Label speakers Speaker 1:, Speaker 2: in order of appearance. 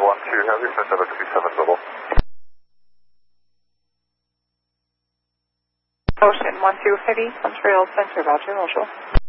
Speaker 1: 12 Heavy, Center 37 Double.
Speaker 2: Ocean 12 Heavy, Montreal Center, Roger, Roger.